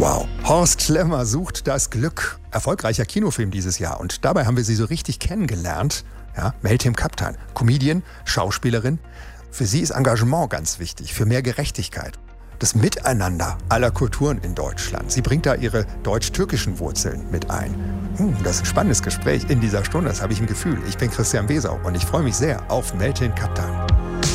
Wow. Horst Schlemmer sucht das Glück. Erfolgreicher Kinofilm dieses Jahr. Und dabei haben wir sie so richtig kennengelernt. Ja, Meltem Kaptan, Comedian, Schauspielerin. Für sie ist Engagement ganz wichtig, für mehr Gerechtigkeit. Das Miteinander aller Kulturen in Deutschland. Sie bringt da ihre deutsch-türkischen Wurzeln mit ein. Das ist ein spannendes Gespräch in dieser Stunde, das habe ich im Gefühl. Ich bin Christian Besau und ich freue mich sehr auf Meltem Kaptan.